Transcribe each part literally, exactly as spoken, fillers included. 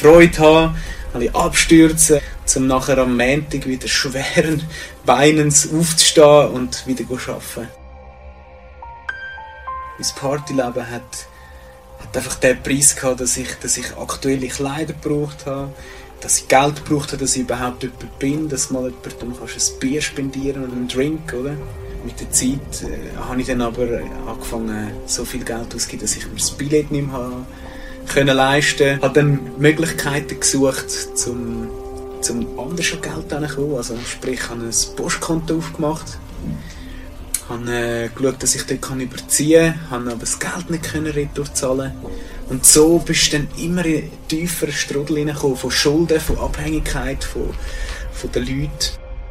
Freude haben, alle abstürzen, um nachher am Montag wieder schweren Beinens aufzustehen und wieder zu arbeiten. Mein Partyleben hat, hat einfach den Preis gehabt, dass ich, dass ich aktuelle Kleider gebraucht habe, dass ich Geld gebraucht habe, dass ich überhaupt jemand bin, dass mal jemand dann kannst ein Bier spendieren oder einen Drink, oder? Mit der Zeit äh, habe ich dann aber angefangen, so viel Geld auszugeben, dass ich mir das Billett nicht mehr habe können leisten. Ich habe dann Möglichkeiten gesucht, um zum anders an Geld hinzukommen. Also sprich, ich habe ein Postkonto aufgemacht, habe äh, geschaut, dass ich dort überziehen kann, habe aber das Geld nicht können retour zahlen. Und so bist du dann immer in einen tieferen Strudel hineingekommen, von Schulden, von Abhängigkeit, von, von den Leuten.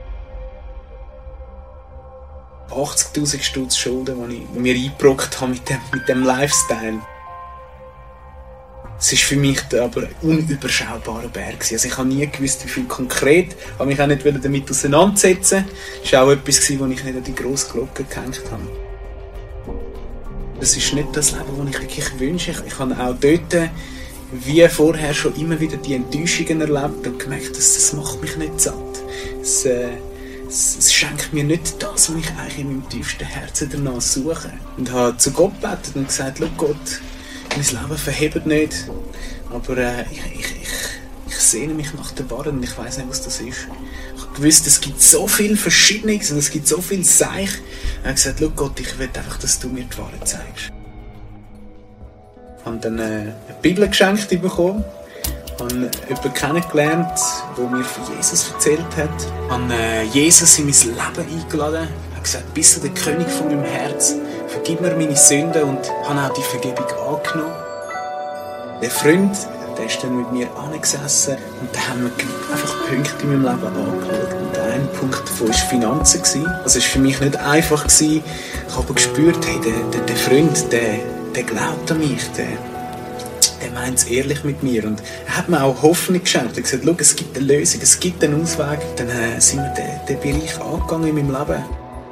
achtzigtausend Stutz Schulden, die ich mir eingebrockt habe mit dem, mit dem Lifestyle. Es war für mich aber ein unüberschaubarer Berg. Also ich habe nie gewusst, wie viel konkret. Ich habe mich auch nicht damit auseinandersetzen. Das war auch etwas, das ich nicht an die grosse Glocke gehängt habe. Das ist nicht das Leben, das ich wirklich wünsche. Ich habe auch dort, wie vorher, schon immer wieder die Enttäuschungen erlebt und gemerkt, dass das macht mich nicht satt. Es, äh, es, es schenkt mir nicht das, was ich eigentlich in meinem tiefsten Herzen danach suche. Und habe zu Gott gebetet und gesagt, schau Gott, mein Leben verhebt nicht, aber äh, ich, ich, ich, ich sehne mich nach der Barren und ich weiss nicht, was das ist. Ich habe gewusst, es gibt so viel Verschiedenes und es gibt so viel Seich. Ich habe gesagt, schau Gott, ich will einfach, dass du mir die Wahrheit zeigst. Ich habe dann äh, eine Bibel geschenkt bekommen, habe jemanden kennengelernt, der mir von Jesus erzählt hat. Ich habe äh, Jesus in mein Leben eingeladen, habe gesagt, bist du der König von meinem Herz, vergib mir meine Sünden und habe auch die Vergebung angenommen. Der Freund, der ist dann mit mir angesessen und da haben wir einfach Punkte in meinem Leben angeschaut. Und ein Punkt davon war Finanzen. Also es war für mich nicht einfach. Ich habe aber gespürt, hey, der, der, der Freund, der, der glaubt an mich, der, der meint es ehrlich mit mir. Und er hat mir auch Hoffnung geschenkt. Er hat gesagt, schau, es gibt eine Lösung, es gibt einen Ausweg. Dann äh, sind wir den, den Bereich angegangen in meinem Leben.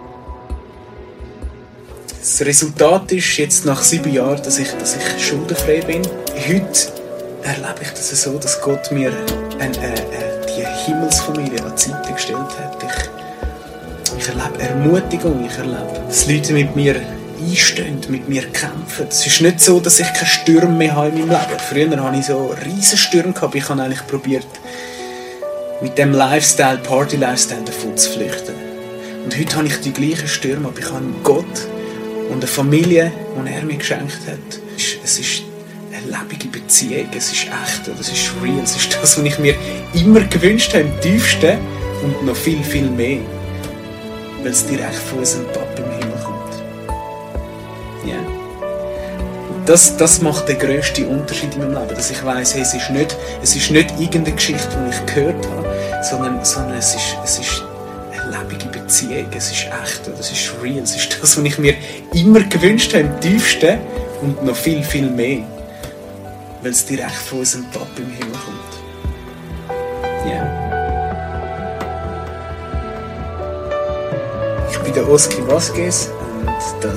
Das Resultat ist jetzt nach sieben Jahren, dass ich, dass ich schuldenfrei bin. Heute erlebe ich das so, dass Gott mir eine, eine, die Himmelsfamilie an die Seite gestellt hat. Ich, ich erlebe Ermutigung, ich erlebe, dass Leute mit mir einstehen, mit mir kämpfen. Es ist nicht so, dass ich keine Stürme mehr habe in meinem Leben. Früher hatte ich so riesen Stürme gehabt, ich habe eigentlich probiert, mit dem Lifestyle, Party-Lifestyle davon zu flüchten. Und heute habe ich die gleichen Stürme, aber ich habe Gott und eine Familie, die er mir geschenkt hat. Es ist eine lebendige Beziehung, es ist echt, es ist real, es ist das, was ich mir immer gewünscht habe, im tiefsten und noch viel, viel mehr. Weil es direkt von unserem Papa im Himmel kommt. Ja. Und das, das macht den grössten Unterschied in meinem Leben, dass ich weiss, hey, es ist nicht, es ist nicht irgendeine Geschichte, die ich gehört habe, sondern, sondern es ist, es ist lebende Beziehung, es ist echt, es ist real, es ist das, was ich mir immer gewünscht habe, im tiefsten und noch viel, viel mehr, weil es direkt von unserem Papa im Himmel kommt. Ja. Yeah. Ich bin der Oski Vasquez und das